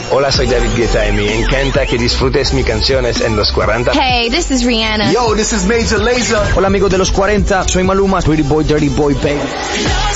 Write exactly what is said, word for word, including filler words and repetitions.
Hola, soy David Guetta y me encanta que disfrutes mis canciones en los cuarenta. Hey, this is Rihanna. Yo, this is Major Lazer. Hola amigos de los cuarenta, soy Maluma, Pretty Boy, Dirty Boy, baby.